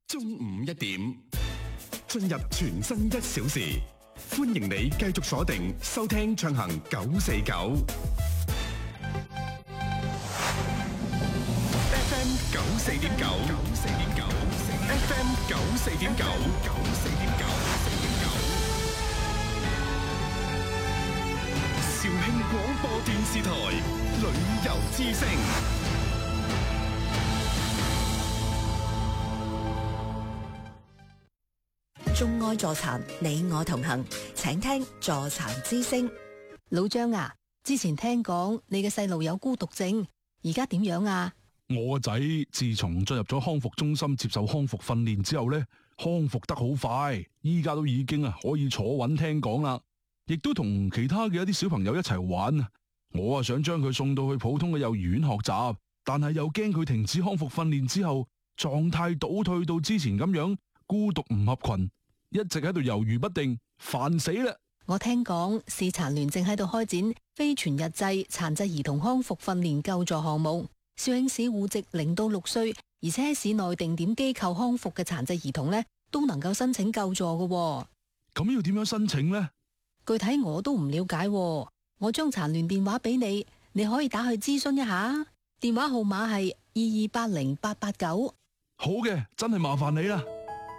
中午1點，進入全新1小時，歡迎你繼續鎖定收聽暢行949 FM 94.9 FM 94.9肇慶廣播電視台旅遊之聲。 眾愛助殘，你我同行，請聽助殘之聲。 老張啊，之前聽講你嘅細路有孤獨症，而家點樣啊？ 我個仔自從進入咗康復中心接受康復訓練之後呢，康復得好快，依家都已經可以坐穩聽講啦，亦都同其他嘅一啲小朋友一齊玩。我想將佢送到去普通嘅幼兒園學習，但係又驚佢停止康復訓練之後狀態倒退到之前咁樣孤獨唔合群，一直喺度猶豫不定，煩死啦！ 我聽講市殘聯正喺度開展非全日制殘疾兒童康復訓練救助項目，肇慶市戶籍0到6歲，而且喺市內定點機構康復嘅殘疾兒童呢，都能夠申請救助嘅。 咁要點樣申請呢？ 具體我都唔了解，我將殘聯電話俾你，你可以打去諮詢一下。電話號碼係22808889。 好嘅，真係麻煩你啦。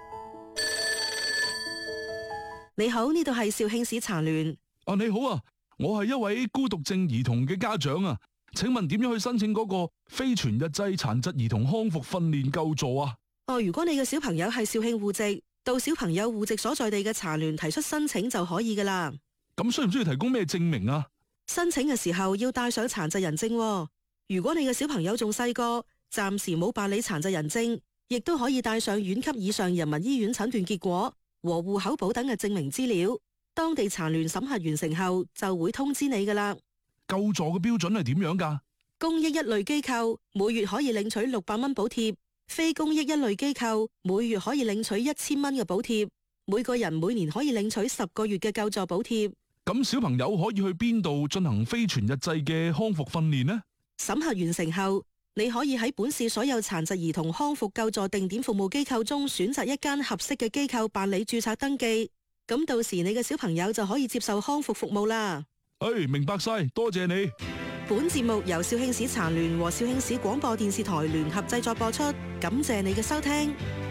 你好，呢度係肇慶市殘聯。 你好啊，我係一位孤獨症兒童嘅家長啊，請問點樣去申請嗰個非全日制殘疾兒童康復訓練救助啊？ 如果你嘅小朋友係肇慶戶籍，到小朋友戶籍所在地嘅殘聯提出申請就可以噶啦。 咁需唔需要提供咩證明啊？ 申請嘅時候要帶上殘疾人證喎。如果你嘅小朋友仲細個，暫時冇辦理殘疾人證，亦都可以帶上縣級以上人民醫院診斷結果和戶口簿等嘅證明資料，當地殘聯審核完成後就會通知你噶啦。 救助嘅標準係點樣噶？ 公益一類機構每月可以領取600蚊補貼，非公益一類機構每月可以領取1000蚊嘅補貼，每個人每年可以領取10個月嘅救助補貼。 咁小朋友可以去邊度進行非全日制嘅康復訓練呢？ 審核完成後，你可以喺本市所有殘疾兒童康復救助定點服務機構中選擇一間合適嘅機構辦理註冊登記，咁到時你嘅小朋友就可以接受康復服務啦。 明白晒，多謝你。 本節目由肇慶市殘聯和肇慶市廣播電視台聯合製作播出，感謝你嘅收聽。